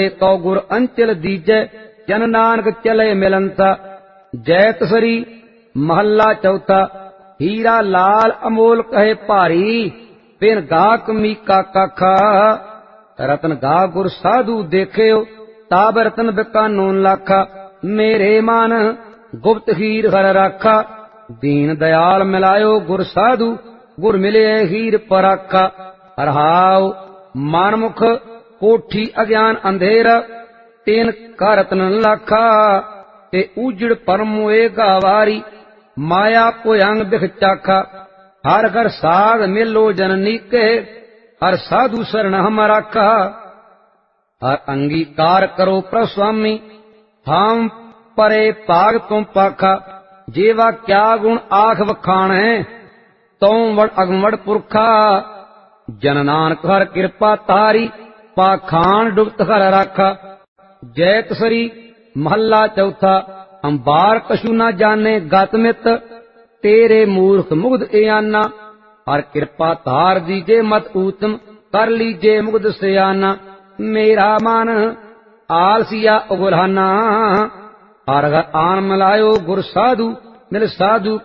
तो गुर अंचल दीजै जन नानक चले मिलनता। जैतसरी महला चौथा। हीरा लाल अमोल कहे भारी बिन गाहक मीका काखा। रतन गा गुर साधु देखियो ताब रतन बिकानो लाखा। मेरे मन गुप्त हीर हर राखा। दीन दयाल मिलायो गुर साधु गुर मिले हीर पराखा। रहाओ मानमुख कोठी अज्ञान अंधेरा तेन का रतन लाखा। ते उजड़ परमोए गावारी माया पोयंग बिख चाखा। हर घर साध मिलो जननी के हर साधु शरण हम राखा। हर अंगीकार करो प्रभु स्वामी हम परे भाग तुम पाखा। जेवा क्या गुण आख वखाण है तों वड़ अगमड़ पुरखा। जन नानक हर कृपा तारी पाखान डुबत हर राखा। जैतसरी महला चौथा। अंबार कछु न जाने गत मित तेरे मूर्ख मुग्ध एयाना। हर कृपा तार दीजे मत ऊतम कर लीजे मुग्ध सयाना। मेरा मन आलसिया उगलाना हर घर आन मिलायो गुर साधु मिल साधु